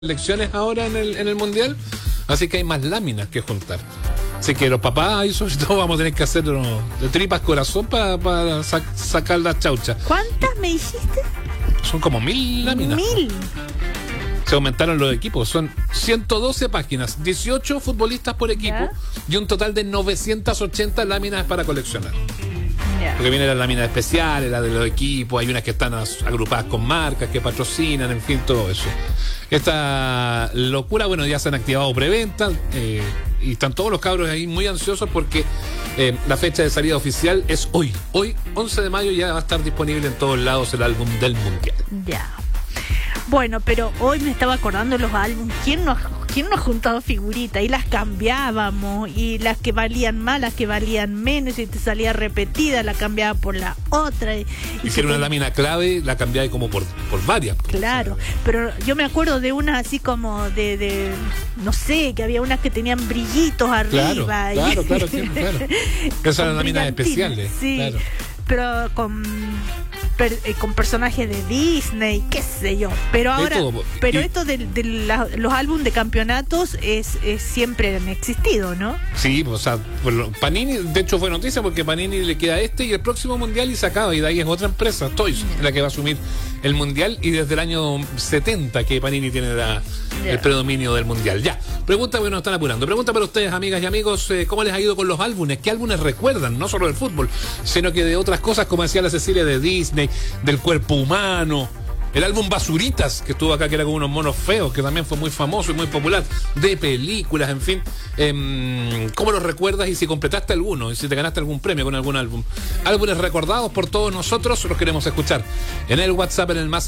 elecciones ahora en el Mundial, así que hay más láminas que juntar. Así que los papás ahí sobre todo vamos a tener que hacer de tripas corazón para sacar las chauchas. ¿Cuántas me dijiste? Son como 1000 láminas. 1000. Se aumentaron los equipos, son 112 páginas, 18 futbolistas por equipo. ¿Ya? Y un total de 980 láminas para coleccionar. Ya. Porque viene la lámina especial, la de los equipos, hay unas que están agrupadas con marcas que patrocinan, en fin, todo eso. Esta locura, bueno, ya se han activado preventas y están todos los cabros ahí muy ansiosos porque la fecha de salida oficial es hoy. Hoy, 11 de mayo, ya va a estar disponible en todos lados el álbum del Mundial. Ya. Bueno, pero hoy me estaba acordando de los álbumes. ¿Quién no ha juntado figuritas? Y las cambiábamos, y las que valían más, las que valían menos, y te salía repetida, la cambiaba por la otra. Hicieron una lámina clave, la cambiaba como por varias. Claro, pero yo me acuerdo de unas así como de no sé, que había unas que tenían brillitos arriba. Claro. Esas eran láminas especiales. Sí, claro. Pero con personajes de Disney, qué sé yo. Pero ahora, esto de los álbumes de campeonatos es siempre han existido, ¿no? Sí, o sea, Panini, de hecho fue noticia porque Panini le queda y el próximo Mundial y se acaba, y de ahí es otra empresa, Toys, la que va a asumir el Mundial, y desde el año 70 que Panini tiene el predominio del Mundial. Ya, pregunta, porque nos están apurando. Pregunta para ustedes, amigas y amigos, ¿cómo les ha ido con los álbumes? ¿Qué álbumes recuerdan? No solo del fútbol, sino que de otras cosas, como decía la Cecilia, de Disney, del cuerpo humano. El álbum Basuritas, que estuvo acá, que era con unos monos feos, que también fue muy famoso y muy popular, de películas, en fin. ¿Cómo los recuerdas? Y si completaste alguno, y si te ganaste algún premio con algún álbum. Álbumes recordados por todos nosotros, los queremos escuchar en el WhatsApp, en el más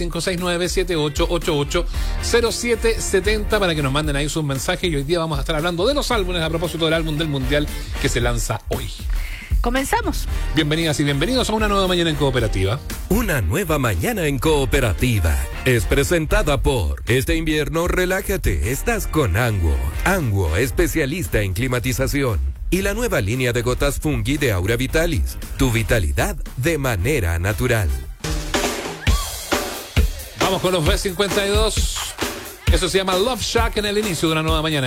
569-7888-0770, para que nos manden ahí sus mensajes. Y hoy día vamos a estar hablando de los álbumes a propósito del álbum del Mundial que se lanza hoy. Comenzamos. Bienvenidas y bienvenidos a una nueva mañana en Cooperativa. Una nueva mañana en Cooperativa es presentada por este invierno relájate, estás con Anguo. Anguo, especialista en climatización. Y la nueva línea de gotas Fungi de Aura Vitalis. Tu vitalidad de manera natural. Vamos con los B52. Eso se llama Love Shack en el inicio de una nueva mañana.